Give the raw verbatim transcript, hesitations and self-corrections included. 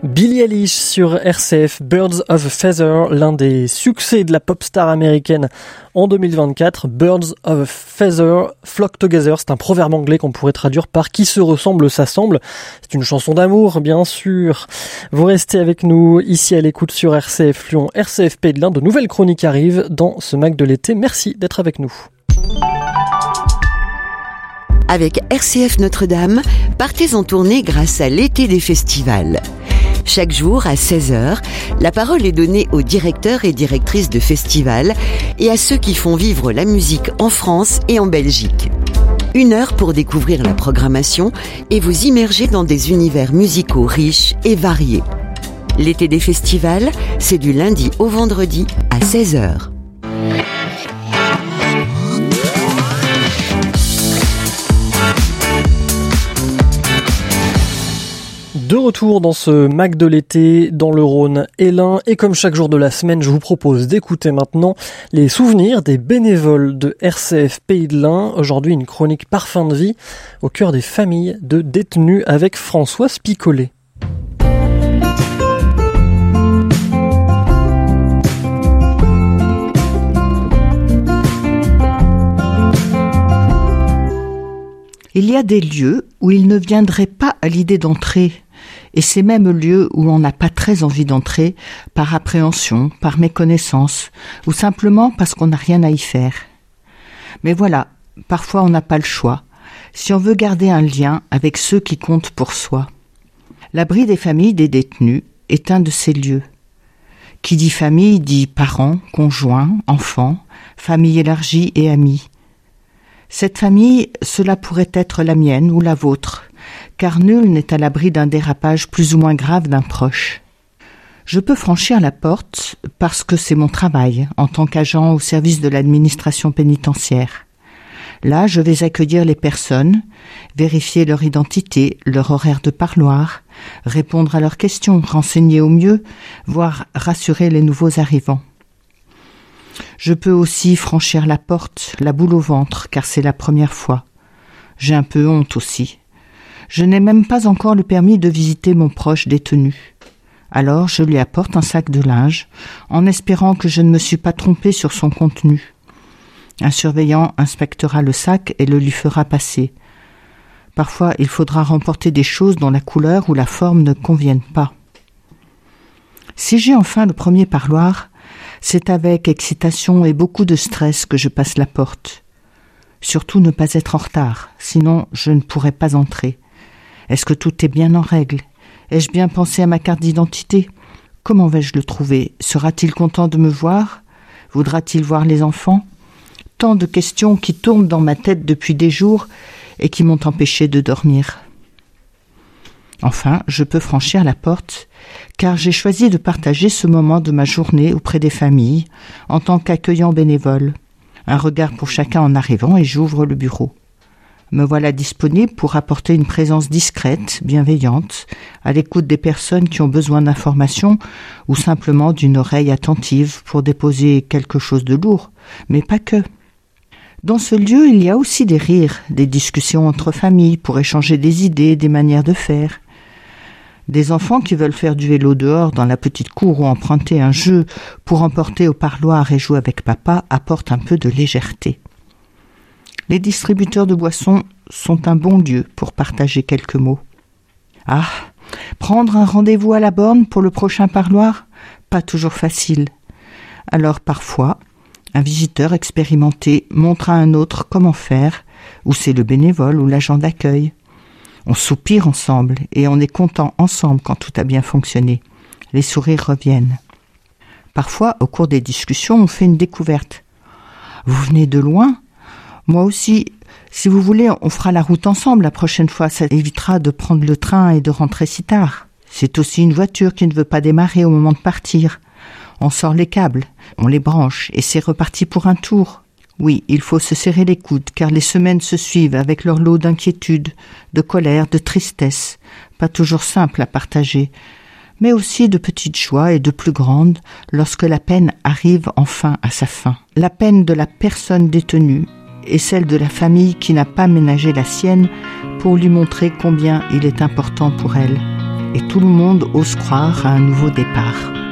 Billie Eilish sur R C F, Birds of a Feather, l'un des succès de la pop star américaine en deux mille vingt-quatre. Birds of a Feather flock together, c'est un proverbe anglais qu'on pourrait traduire par qui se ressemble s'assemble. C'est une chanson d'amour, bien sûr. Vous restez avec nous ici à l'écoute sur R C F Lyon, R C F Pays de l'Ain. De nouvelles chroniques arrivent dans ce Mac de l'été. Merci d'être avec nous. Avec R C F Notre-Dame, partez en tournée grâce à l'été des festivals. Chaque jour, à seize heures, la parole est donnée aux directeurs et directrices de festivals et à ceux qui font vivre la musique en France et en Belgique. Une heure pour découvrir la programmation et vous immerger dans des univers musicaux riches et variés. L'été des festivals, c'est du lundi au vendredi à seize heures. De retour dans ce Mac de l'été, dans le Rhône et l'Ain, et comme chaque jour de la semaine, je vous propose d'écouter maintenant les souvenirs des bénévoles de R C F Pays de l'Ain. Aujourd'hui, une chronique parfum de vie au cœur des familles de détenus avec Françoise Picolet. Il y a des lieux où il ne viendrait pas à l'idée d'entrer. Et ces mêmes lieux où on n'a pas très envie d'entrer, par appréhension, par méconnaissance, ou simplement parce qu'on n'a rien à y faire. Mais voilà, parfois on n'a pas le choix, si on veut garder un lien avec ceux qui comptent pour soi. L'abri des familles des détenus est un de ces lieux. Qui dit famille dit parents, conjoints, enfants, famille élargie et amis. Cette famille, cela pourrait être la mienne ou la vôtre, car nul n'est à l'abri d'un dérapage plus ou moins grave d'un proche. Je peux franchir la porte parce que c'est mon travail en tant qu'agent au service de l'administration pénitentiaire. Là, je vais accueillir les personnes, vérifier leur identité, leur horaire de parloir, répondre à leurs questions, renseigner au mieux, voire rassurer les nouveaux arrivants. Je peux aussi franchir la porte, la boule au ventre, car c'est la première fois. J'ai un peu honte aussi. Je n'ai même pas encore le permis de visiter mon proche détenu. Alors je lui apporte un sac de linge, en espérant que je ne me suis pas trompée sur son contenu. Un surveillant inspectera le sac et le lui fera passer. Parfois, il faudra remporter des choses dont la couleur ou la forme ne conviennent pas. Si j'ai enfin le premier parloir, c'est avec excitation et beaucoup de stress que je passe la porte. Surtout ne pas être en retard, sinon je ne pourrai pas entrer. Est-ce que tout est bien en règle ? Ai-je bien pensé à ma carte d'identité ? Comment vais-je le trouver ? Sera-t-il content de me voir ? Voudra-t-il voir les enfants ? Tant de questions qui tournent dans ma tête depuis des jours et qui m'ont empêché de dormir. Enfin, je peux franchir la porte, car j'ai choisi de partager ce moment de ma journée auprès des familles, en tant qu'accueillant bénévole. Un regard pour chacun en arrivant et j'ouvre le bureau. Me voilà disponible pour apporter une présence discrète, bienveillante, à l'écoute des personnes qui ont besoin d'informations ou simplement d'une oreille attentive pour déposer quelque chose de lourd, mais pas que. Dans ce lieu, il y a aussi des rires, des discussions entre familles pour échanger des idées, des manières de faire. Des enfants qui veulent faire du vélo dehors dans la petite cour ou emprunter un jeu pour emporter au parloir et jouer avec papa apportent un peu de légèreté. Les distributeurs de boissons sont un bon lieu pour partager quelques mots. Ah, prendre un rendez-vous à la borne pour le prochain parloir ? Pas toujours facile. Alors parfois, un visiteur expérimenté montre à un autre comment faire, ou c'est le bénévole ou l'agent d'accueil. On soupire ensemble et on est content ensemble quand tout a bien fonctionné. Les sourires reviennent. Parfois, au cours des discussions, on fait une découverte. Vous venez de loin ? Moi aussi. Si vous voulez, on fera la route ensemble la prochaine fois. Ça évitera de prendre le train et de rentrer si tard. C'est aussi une voiture qui ne veut pas démarrer au moment de partir. On sort les câbles, on les branche et c'est reparti pour un tour. Oui, il faut se serrer les coudes, car les semaines se suivent avec leur lot d'inquiétude, de colère, de tristesse, pas toujours simple à partager, mais aussi de petites joies et de plus grandes lorsque la peine arrive enfin à sa fin. La peine de la personne détenue et celle de la famille qui n'a pas ménagé la sienne pour lui montrer combien il est important pour elle. et tout le monde ose croire à un nouveau départ.